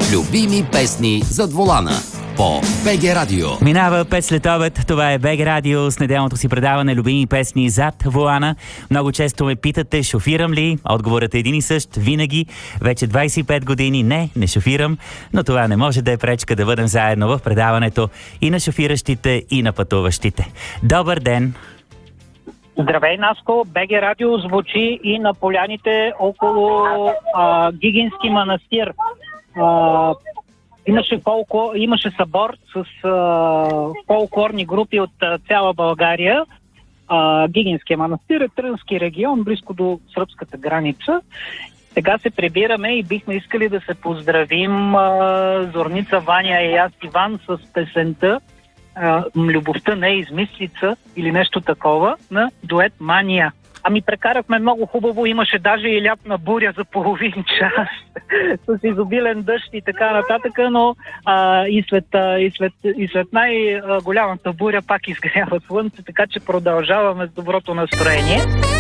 Любими песни зад волана по БГ Радио. Минава 5 след обед. Това е БГ Радио с неделното си предаване Любими песни зад волана. Много често ме питате, шофирам ли? Отговорът е един и същ. Винаги. Вече 25 години не шофирам, но това не може да е пречка да бъдем заедно в предаването и на шофиращите, и на пътуващите. Добър ден! Здравей, Наско! БГ Радио звучи и на поляните около Гигински манастир. Имаше събор с фолклорни групи от цяла България. Гигинския манастир е Трънски регион, близко до сръбската граница. Сега се прибираме и бихме искали да се поздравим Зорница, Ваня и аз Иван с песента "Любовта не е измислица" или нещо такова на дует Мания. Ами прекарахме много хубаво, имаше даже и лятна буря за половин час с изобилен дъжд и така нататък, но и след най-голямата буря пак изгрява слънце, така че продължаваме с доброто настроение.